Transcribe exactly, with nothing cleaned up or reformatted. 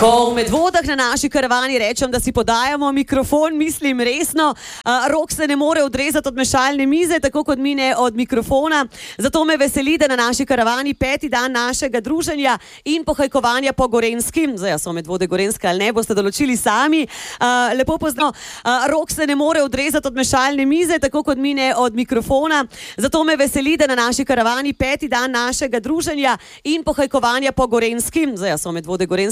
Ko v Medvodah na naši karavani rečem, da si podajamo mikrofon, mislim resno. Uh, rok se ne more odrezati od mešalne mize, tako kot mi ne od mikrofona. Zato me veseli, da na naši karavani peti dan našega druženja in pohajkovanja po Gorenjski, zdaj so Medvode Gorenjske ali ne, boste določili sami. Uh, lepo pozdravljeno. Uh, rok se ne more odrezati od mešalne mize, tako kot mi ne od mikrofona. Zato me veseli, da na naši karavani peti dan našega druženja in pohajkovanja po Gorenjski, zdaj so Medvode Gorenjske